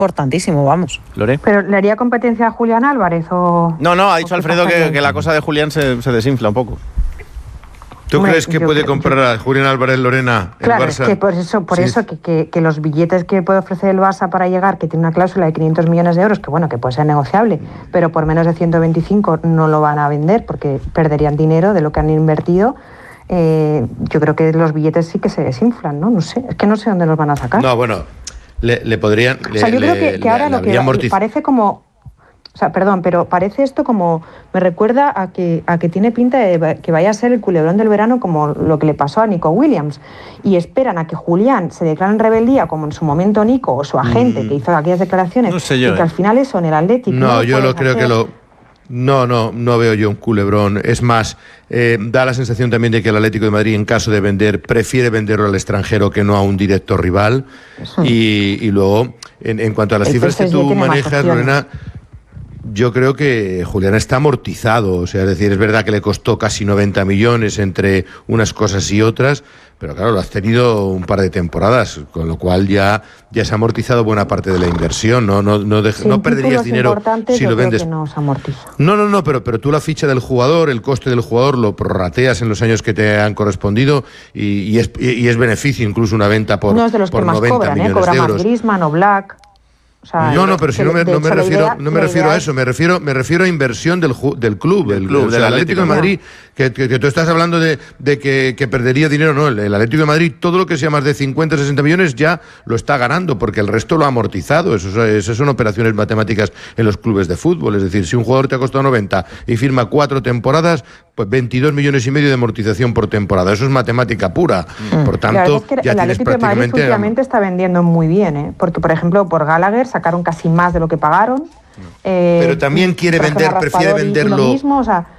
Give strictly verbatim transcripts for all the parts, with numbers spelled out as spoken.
importantísimo, vamos. ¿Lore? ¿Pero le haría competencia a Julián Álvarez o...? No, no, ha dicho Alfredo que, que la cosa de Julián se, se desinfla un poco. ¿Tú Hombre, crees que yo puede creo- comprar a Julián Álvarez Lorena el Claro, Barça? es que por eso, por Sí. eso que, que, que los billetes que puede ofrecer el Barça para llegar, que tiene una cláusula de quinientos millones de euros, que bueno, que puede ser negociable, pero por menos de ciento veinticinco no lo van a vender porque perderían dinero de lo que han invertido. Eh, yo creo que los billetes sí que se desinflan, ¿no? No sé, es que no sé dónde los van a sacar. No, bueno, le, le podrían... O sea, yo le, creo que, le- que ahora le lo que habría amortiz- parece como... O sea, perdón, pero parece esto como... Me recuerda a que, a que tiene pinta de que vaya a ser el culebrón del verano como lo que le pasó a Nico Williams. Y esperan a que Julián se declare en rebeldía, como en su momento Nico o su agente, Mm. que hizo aquellas declaraciones, No sé yo, y que eh. al final eso en el Atlético... No, yo lo creo que hacer. lo... No, no, no veo yo un culebrón. Es más, eh, da la sensación también de que el Atlético de Madrid, en caso de vender, prefiere venderlo al extranjero que no a un directo rival. Y, y luego, en, en cuanto a las El cifras que P S G tú tiene más manejas, opciones. Lorena, yo creo que Julián está amortizado. O sea, es decir, es verdad que le costó casi noventa millones entre unas cosas y otras, pero claro, lo has tenido un par de temporadas, con lo cual ya, ya se ha amortizado buena parte de la inversión. No, no, no, dej- Sin no perderías títulos dinero importantes, si yo lo creo vendes. que no se amortiza. No, no, no, pero, pero tú la ficha del jugador, el coste del jugador, lo prorrateas en los años que te han correspondido y, y es, y, y es beneficio incluso una venta por, No es de los que por más noventa cobran, ¿eh? millones Cobra de más euros. Griezmann o Black. O sea, No, no, pero si que no me, de no me hecho la refiero, idea- no me la refiero idea a es- eso, me refiero, me refiero a inversión del, ju- del club, Del el, club, o sea, del el Atlético de Atlético. Madrid, que, que, que tú estás hablando de, de que, que perdería dinero, no, el, el Atlético de Madrid, todo lo que sea más de cincuenta, sesenta millones ya lo está ganando, porque el resto lo ha amortizado, eso, esas son operaciones matemáticas en los clubes de fútbol, es decir, si un jugador te ha costado noventa y firma cuatro temporadas, pues veintidós millones y medio de amortización por temporada, eso es matemática pura, por La verdad tanto, es que ya el tienes Atlético de Madrid prácticamente... últimamente está vendiendo muy bien, ¿eh? Porque, por ejemplo, por Gallagher sacaron casi más de lo que pagaron. Eh, Pero también quiere trajeron vender, a prefiere Raspadori y venderlo- Lo mismo, o sea,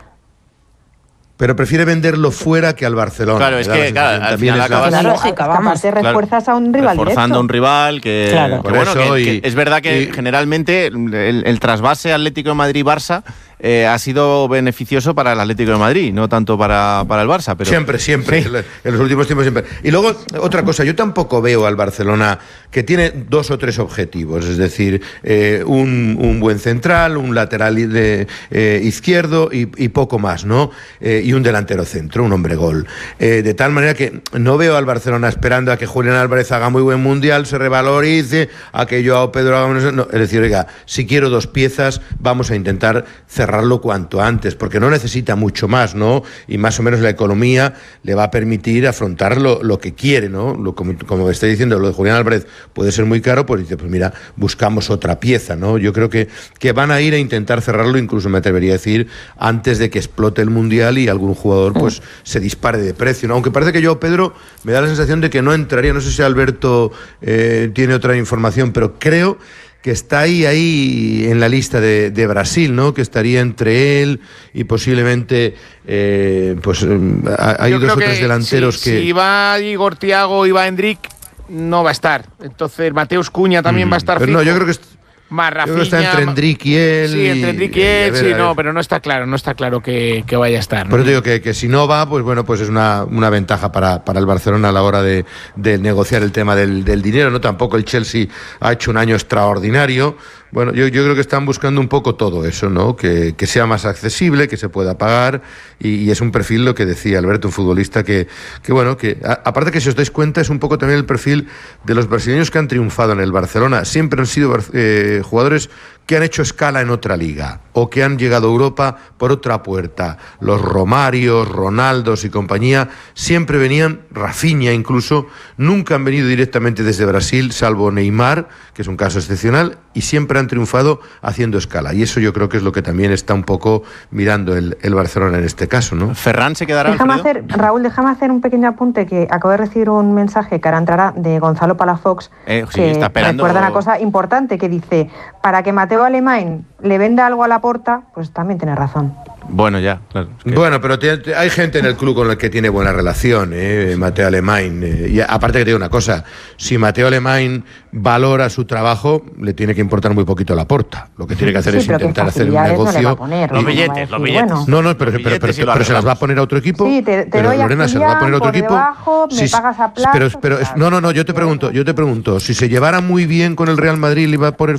Pero prefiere venderlo fuera que al Barcelona. Claro, me es da la que, claro, sensación. al También final es la- acabas- claro, lógica, es que vamos. aparte refuerzas a un rival Reforzando directo. a un rival que, Claro. que Por bueno, eso que, y- que es verdad que y- generalmente el, el trasvase Atlético de Madrid-Barça eh, ha sido beneficioso para el Atlético de Madrid, no tanto para, para el Barça. Pero Siempre, siempre, Sí. en los últimos tiempos siempre. Y luego, otra cosa, yo tampoco veo al Barcelona que tiene dos o tres objetivos, es decir, eh, un, un buen central, un lateral de, eh, izquierdo y, y poco más, ¿no? Eh, y un delantero centro, un hombre gol. Eh, de tal manera que no veo al Barcelona esperando a que Julián Álvarez haga muy buen mundial, se revalorice, a que Joao Pedro haga... No, no, es decir, oiga, si quiero dos piezas, vamos a intentar cerrarlo cuanto antes, porque no necesita mucho más, ¿no? Y más o menos la economía le va a permitir afrontar lo, lo que quiere, ¿no? Lo, como, como estoy diciendo, lo de Julián Álvarez puede ser muy caro, pues dice, pues mira, buscamos otra pieza, ¿no? Yo creo que, que van a ir a intentar cerrarlo, incluso me atrevería a decir, antes de que explote el Mundial y algún jugador pues se dispare de precio, ¿no? Aunque parece que yo, Pedro, me da la sensación de que no entraría, no sé si Alberto eh, tiene otra información, pero creo que está ahí, ahí en la lista de, de Brasil, ¿no? Que estaría entre él y posiblemente, eh, pues eh, hay Yo dos creo o tres que delanteros si, que... Si va Igor Thiago y va Endrick, no va a estar. Entonces Mateus Cuña también va a estar Pero fijo. no, yo creo que... est- Más Yo creo que Rafinha, está entre Endrick y él. Sí, entre Endrick y y- él, a ver, sí, a no, ver. pero no está claro, no está claro que, que vaya a estar. ¿no? Por eso digo que, que si no va, pues bueno, pues es una, una ventaja para, para el Barcelona a la hora de, de negociar el tema del, del dinero, ¿no? Tampoco el Chelsea ha hecho un año extraordinario. Bueno, yo, yo creo que están buscando un poco todo eso, ¿no? Que, que sea más accesible, que se pueda pagar, y, y es un perfil, lo que decía Alberto, un futbolista que, que bueno, que a, aparte que si os dais cuenta es un poco también el perfil de los brasileños que han triunfado en el Barcelona. Siempre han sido eh, jugadores que han hecho escala en otra liga o que han llegado a Europa por otra puerta. Los Romarios, Ronaldos y compañía siempre venían, Rafinha incluso, nunca han venido directamente desde Brasil, salvo Neymar, que es un caso excepcional, y siempre han triunfado haciendo escala. Y eso yo creo que es lo que también está un poco mirando el, el Barcelona en este caso, ¿no? Ferran se quedará. Déjame Alfredo? hacer, Raúl, déjame hacer un pequeño apunte, que acabo de recibir un mensaje que ahora entrará de Gonzalo Palafox, Eh, sí, que está esperando. recuerda una cosa importante, que dice, para que Mateo Alemán le venda algo a Laporta, pues también tiene razón. Bueno, ya, claro. es que- Bueno, pero te- te- hay gente en el club con la que tiene buena relación, ¿eh? Mateo Alemán. Eh, y aparte que te digo una cosa, si Mateo Alemán valora su trabajo, le tiene que importar muy poquito la Laporta. Lo que tiene que hacer Sí, es pero que intentar hacer un facilidades no le va a negocio. poner, Los no va a billetes, decir, los billetes. bueno. No, no, pero, Los pero, pero, billetes y lo pero se las va a arreglamos. poner a otro equipo. Sí, te- te pero doy a Lorena se las va a poner a otro por equipo. debajo, me Sí, pagas a pero, plazos, pero, claro. no, no, no, yo te pregunto, yo te pregunto, si se llevara muy bien con el Real Madrid, le iba a poner